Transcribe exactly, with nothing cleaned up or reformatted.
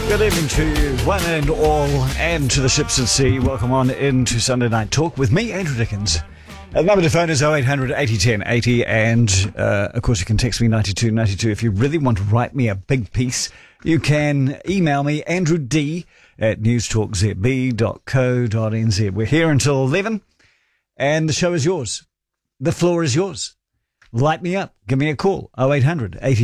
Good evening to you, one and all, and to the ships at sea. Welcome on into Sunday Night Talk with me, Andrew Dickens. Uh, the number to phone is oh eight hundred eighty ten eighty, and uh, of course you can text me ninety-two ninety-two. If you really want to write me a big piece, you can email me andrew d at newstalk z b dot co dot n z. We're here until eleven, and the show is yours. The floor is yours. Light me up. Give me a call, oh eight hundred eighty